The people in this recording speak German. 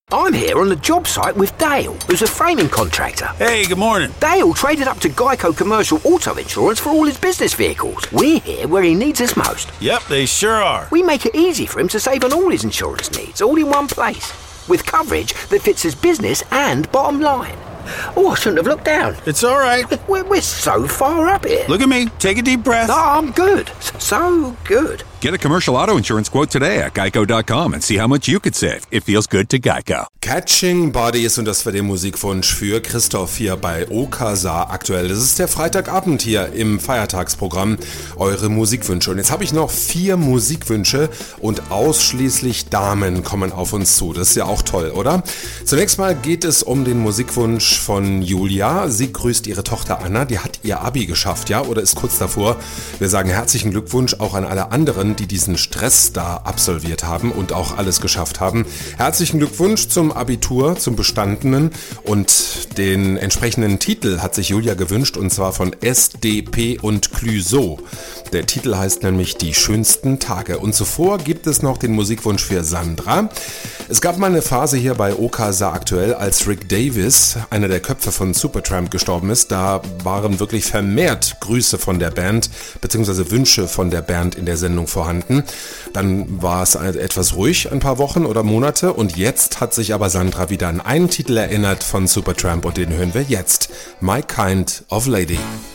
I'm here on the job site with Dale, who's a framing contractor. Hey, good morning. Dale traded up to Geico Commercial Auto Insurance for all his business vehicles. We're here where he needs us most. Yep, they sure are. We make it easy for him to save on all his insurance needs, all in one place, with coverage that fits his business and bottom line. Oh, I shouldn't have looked down. It's all right. We're so far up here. Look at me. Take a deep breath. No, I'm good. So good. Get a commercial auto insurance quote today at geico.com and see how much you could save. It feels good to Geico. Catching Bodies, und das war der Musikwunsch für Christoph hier bei Okasa aktuell. Das ist der Freitagabend hier im Feiertagsprogramm, eure Musikwünsche. Und jetzt habe ich noch 4 Musikwünsche und ausschließlich Damen kommen auf uns zu. Das ist ja auch toll, oder? Zunächst mal geht es um den Musikwunsch von Julia. Sie grüßt ihre Tochter Anna, die hat ihr Abi geschafft, ja, oder ist kurz davor. Wir sagen herzlichen Glückwunsch auch an alle anderen, die diesen Stress da absolviert haben und auch alles geschafft haben. Herzlichen Glückwunsch zum Abitur, zum Bestandenen, und den entsprechenden Titel hat sich Julia gewünscht, und zwar von SDP und Clüso. Der Titel heißt nämlich Die schönsten Tage. Und zuvor gibt es noch den Musikwunsch für Sandra. Es gab mal eine Phase hier bei Okasa aktuell, als Rick Davis, einer der Köpfe von Supertramp, gestorben ist. Da waren wirklich vermehrt Grüße von der Band bzw. Wünsche von der Band in der Sendung vorhanden. Dann war es etwas ruhig, ein paar Wochen oder Monate, und jetzt hat sich aber Sandra wieder an einen Titel erinnert von Supertramp, und den hören wir jetzt. My Kind of Lady.